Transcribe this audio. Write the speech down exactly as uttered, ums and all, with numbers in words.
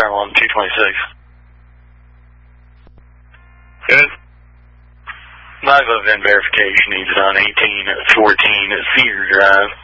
on two twenty-six. Good. Live event verification needs on eighteen fourteen at Cedar Drive.